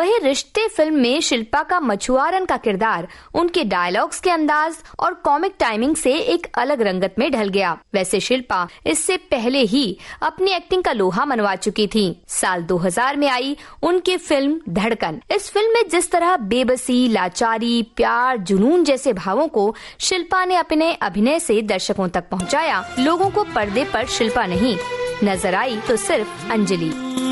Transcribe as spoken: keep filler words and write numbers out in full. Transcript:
वहीं रिश्ते फिल्म में शिल्पा का मछुआरन का किरदार उनके डायलॉग्स के अंदाज और कॉमिक टाइमिंग से एक अलग रंगत में ढल गया। वैसे शिल्पा इससे पहले ही अपनी एक्टिंग का लोहा मनवा चुकी थी। साल दो हज़ार में आई उनकी फिल्म धड़कन। इस फिल्म में जिस तरह बेबसी, लाचारी, प्यार, जुनून जैसे भावों को शिल्पा ने अपने अभिनय से दर्शकों तक पहुंचाया, लोगों को पर्दे पर शिल्पा नहीं नजर आई तो सिर्फ अंजलि।